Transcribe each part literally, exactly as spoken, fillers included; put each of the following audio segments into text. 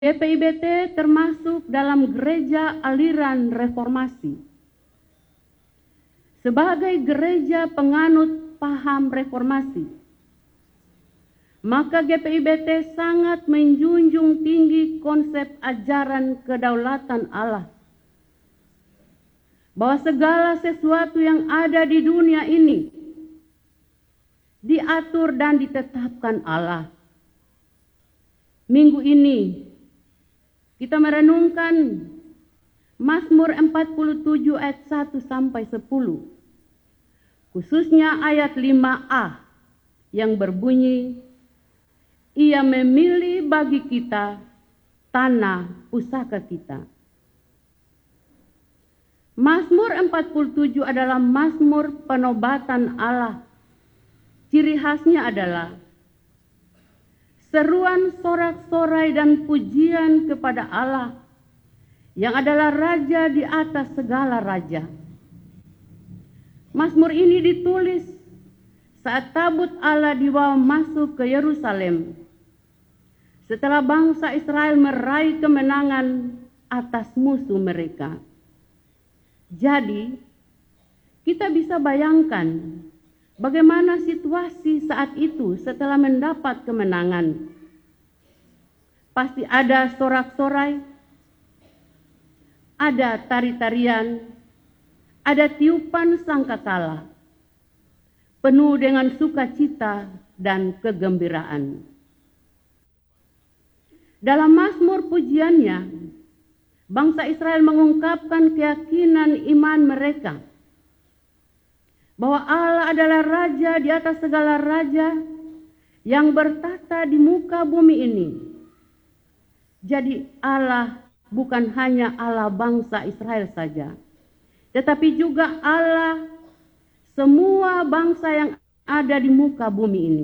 G P I B T termasuk dalam gereja aliran reformasi. Sebagai gereja penganut paham reformasi, maka G P I B T sangat menjunjung tinggi konsep ajaran kedaulatan Allah, bahwa segala sesuatu yang ada di dunia ini diatur dan ditetapkan Allah. Minggu ini kita merenungkan Mazmur empat puluh tujuh ayat satu sampai sepuluh, khususnya ayat lima a yang berbunyi, Ia memilih bagi kita tanah pusaka kita. Mazmur empat puluh tujuh adalah mazmur penobatan Allah. Ciri khasnya adalah seruan sorak-sorai dan pujian kepada Allah yang adalah Raja di atas segala raja. Mazmur ini ditulis saat tabut Allah dibawa masuk ke Yerusalem setelah bangsa Israel meraih kemenangan atas musuh mereka. Jadi, kita bisa bayangkan bagaimana situasi saat itu setelah mendapat kemenangan. Pasti ada sorak-sorai, ada tari-tarian, ada tiupan sangkakala, penuh dengan sukacita dan kegembiraan. Dalam mazmur pujiannya, bangsa Israel mengungkapkan keyakinan iman mereka bahwa Allah adalah Raja di atas segala raja yang bertata di muka bumi ini. Jadi Allah bukan hanya Allah bangsa Israel saja, tetapi juga Allah semua bangsa yang ada di muka bumi ini.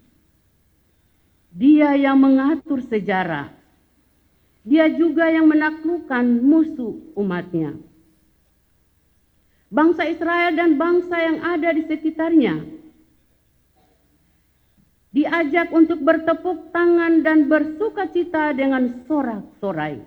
Dia yang mengatur sejarah. Dia juga yang menaklukkan musuh umatnya. Bangsa Israel dan bangsa yang ada di sekitarnya diajak untuk bertepuk tangan dan bersukacita dengan sorak-sorai.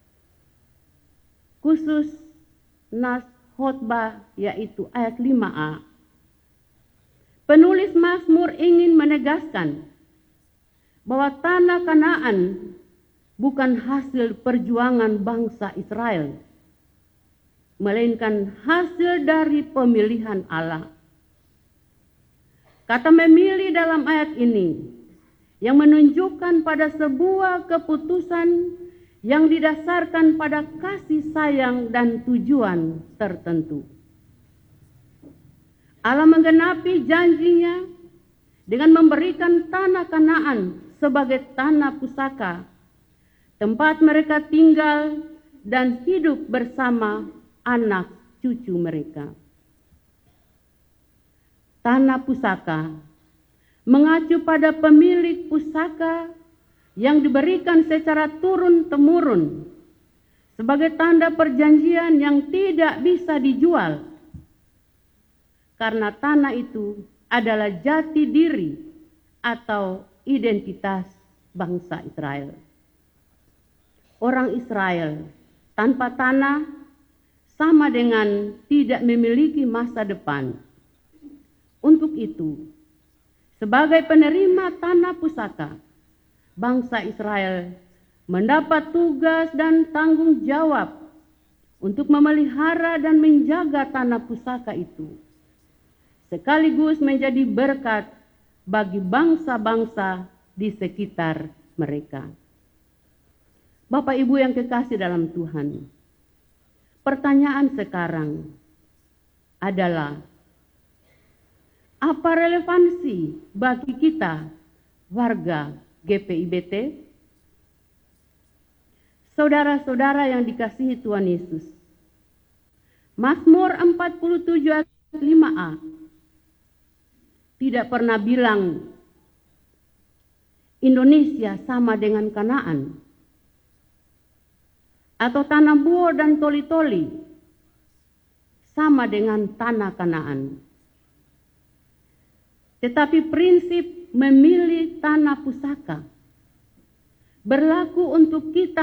Khusus nas khotbah yaitu ayat lima a. Penulis Mazmur ingin menegaskan bahwa tanah Kanaan bukan hasil perjuangan bangsa Israel, melainkan hasil dari pemilihan Allah. Kata memilih dalam ayat ini yang menunjukkan pada sebuah keputusan yang didasarkan pada kasih sayang dan tujuan tertentu. Allah menggenapi janjinya dengan memberikan tanah Kanaan sebagai tanah pusaka, tempat mereka tinggal dan hidup bersama anak cucu mereka. Tanah pusaka mengacu pada pemilik pusaka yang diberikan secara turun-temurun sebagai tanda perjanjian yang tidak bisa dijual, karena tanah itu adalah jati diri atau identitas bangsa Israel. Orang Israel tanpa tanah sama dengan tidak memiliki masa depan. Untuk itu, sebagai penerima tanah pusaka, bangsa Israel mendapat tugas dan tanggung jawab untuk memelihara dan menjaga tanah pusaka itu, sekaligus menjadi berkat bagi bangsa-bangsa di sekitar mereka. Bapak Ibu yang kekasih dalam Tuhan, pertanyaan sekarang adalah, apa relevansi bagi kita warga G P I B T? Saudara-saudara yang dikasihi Tuhan Yesus, Mazmur empat puluh tujuh ayat lima a tidak pernah bilang Indonesia sama dengan Kanaan, atau tanah Bor dan Toli-Toli sama dengan tanah Kanaan. Tetapi prinsip memilih tanah pusaka berlaku untuk kita